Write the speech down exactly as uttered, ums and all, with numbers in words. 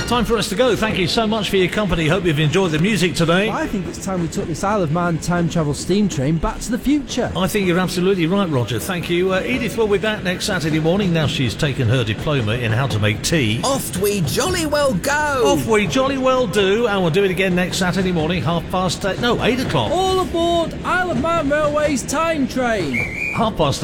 Time for us to go. Thank you so much for your company. Hope you've enjoyed the music today. I think it's time we took this Isle of Man time travel steam train back to the future. I think you're absolutely right, Roger. Thank you. Uh, Edith will be back next Saturday morning. Now she's taken her diploma in how to make tea. Off we jolly well go. Off we jolly well do. And we'll do it again next Saturday morning, half past eight. No, eight o'clock. All aboard Isle of Man Railway's time train. Half past